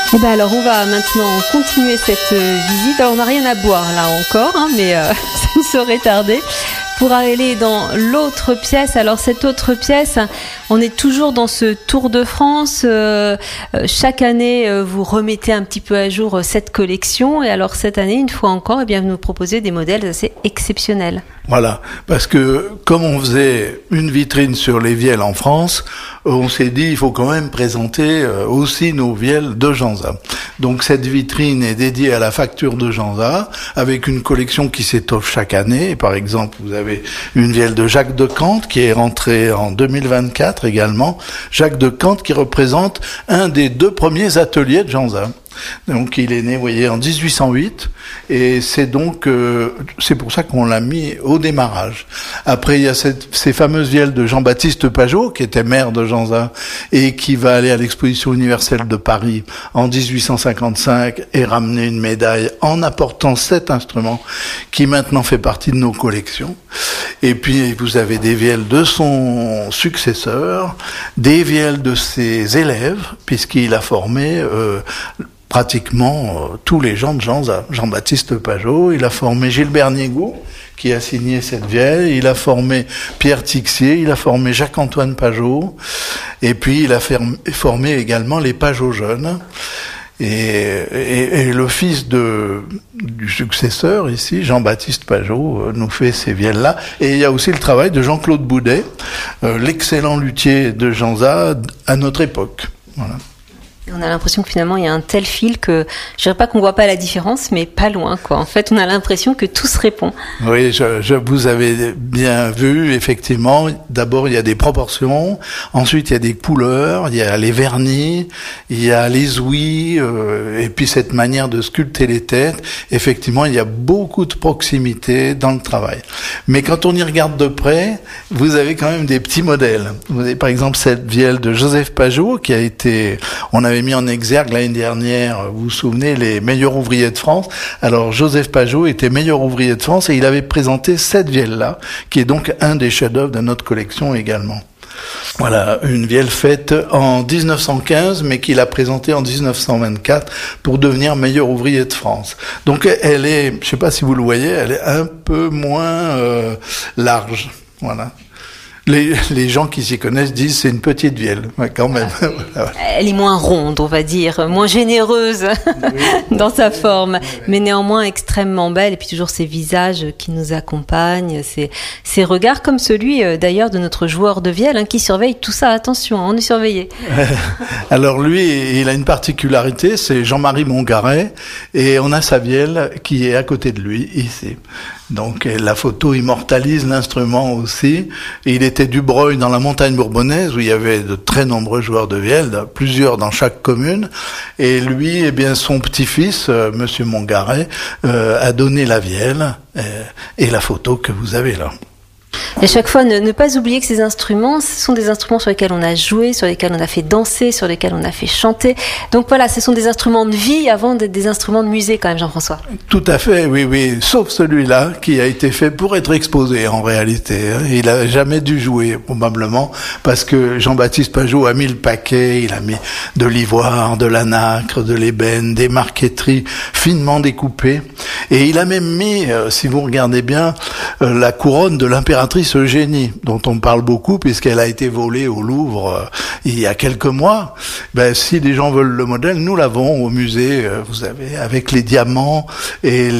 Eh ben alors on va maintenant continuer cette visite. Alors on n'a rien à boire là encore, mais ça ne saurait tarder. Pour aller dans l'autre pièce. Alors cette autre pièce, on est toujours dans ce Tour de France. Chaque année, vous remettez un petit peu à jour cette collection. Et alors cette année, une fois encore, vous nous proposez des modèles assez exceptionnels. Voilà, parce que comme on faisait une vitrine sur les vielles en France, on s'est dit il faut quand même présenter aussi nos vielles de Janza. Donc cette vitrine est dédiée à la facture de Janza, avec une collection qui s'étoffe chaque année. Par exemple, vous avez une vielle de Jacques de Cante qui est rentrée en 2024 également. Jacques de Cante qui représente un des 2 premiers ateliers de Janza. Donc il est né, vous voyez, en 1808 et c'est donc c'est pour ça qu'on l'a mis au démarrage. Après il y a ces fameuses vielles de Jean-Baptiste Pajot qui était maire de Janza et qui va aller à l'exposition universelle de Paris en 1855 et ramener une médaille en apportant cet instrument qui maintenant fait partie de nos collections. Et puis vous avez des vielles de son successeur, des vielles de ses élèves puisqu'il a formé pratiquement tous les gens de Janza. Jean-Baptiste Pajot, il a formé Gilbert Niégou, qui a signé cette vielle, il a formé Pierre Tixier, il a formé Jacques-Antoine Pajot, et puis il a formé également les Pajot jeunes. Et le fils du successeur ici, Jean-Baptiste Pajot, nous fait ces vielles-là. Et il y a aussi le travail de Jean-Claude Boudet, l'excellent luthier de Janza à notre époque. Voilà. On a l'impression que finalement il y a un tel fil que je dirais pas qu'on voit pas la différence, mais pas loin quoi. En fait, on a l'impression que tout se répond. Oui, vous avez bien vu effectivement. D'abord il y a des proportions, ensuite il y a des couleurs, il y a les vernis, il y a les ouïes, et puis cette manière de sculpter les têtes. Effectivement, il y a beaucoup de proximité dans le travail. Mais quand on y regarde de près, vous avez quand même des petits modèles. Vous avez par exemple cette vielle de Joseph Pajot qui a été, on avait mis en exergue l'année dernière, vous vous souvenez, les meilleurs ouvriers de France. Alors Joseph Pajot était meilleur ouvrier de France et il avait présenté cette vielle-là, qui est donc un des chefs-d'œuvre de notre collection également. Voilà, une vielle faite en 1915, mais qu'il a présentée en 1924 pour devenir meilleur ouvrier de France. Donc elle est, je sais pas si vous le voyez, elle est un peu moins large. Voilà. Les gens qui s'y connaissent disent c'est une petite vielle, ouais, quand même. Voilà. Elle est moins ronde, on va dire, moins généreuse dans sa forme, mais néanmoins extrêmement belle. Et puis toujours ces visages qui nous accompagnent, ces regards comme celui d'ailleurs de notre joueur de vielle qui surveille tout ça. Attention, on est surveillé. Alors lui, il a une particularité, c'est Jean-Marie Mongaret, et on a sa vielle qui est à côté de lui, ici. Donc la photo immortalise l'instrument aussi. Il était du Breuil dans la montagne bourbonnaise où il y avait de très nombreux joueurs de vielle, plusieurs dans chaque commune. Et lui, eh bien, son petit-fils, Monsieur Mongaret, a donné la vielle et la photo que vous avez là. Et à chaque fois, ne pas oublier que ces instruments, ce sont des instruments sur lesquels on a joué, sur lesquels on a fait danser, sur lesquels on a fait chanter. Donc voilà, ce sont des instruments de vie avant d'être des instruments de musée quand même, Jean-François. Tout à fait, oui. Sauf celui-là qui a été fait pour être exposé en réalité. Il a jamais dû jouer probablement parce que Jean-Baptiste Pajot a mis le paquet, il a mis de l'ivoire, de la nacre, de l'ébène, des marqueteries finement découpées. Et il a même mis, si vous regardez bien, la couronne de l'impératrice Eugénie, dont on parle beaucoup puisqu'elle a été volée au Louvre il y a quelques mois. Ben, si les gens veulent le modèle, nous l'avons au musée, vous savez, avec les diamants et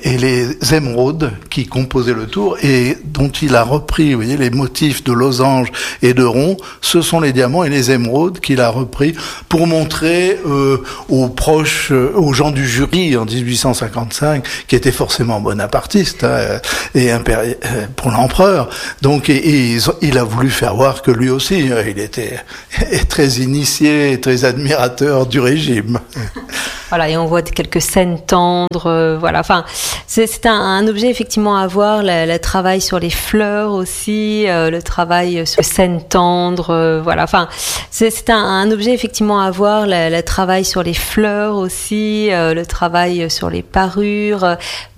les émeraudes qui composaient le tour et dont il a repris, vous voyez, les motifs de losange et de rond. Ce sont les diamants et les émeraudes qu'il a repris pour montrer aux proches, aux gens du jury en 1855, qui étaient forcément bonapartistes et pour l'empereur. Donc il a voulu faire voir que lui aussi, il était très initié, très admirateur du régime. Voilà, et on voit quelques scènes tendres, voilà. Enfin, c'est un objet effectivement à voir, le travail sur les fleurs aussi, le travail sur les scènes tendres, voilà. Enfin, c'est un objet effectivement à voir, le travail sur les fleurs aussi, le travail sur les parures.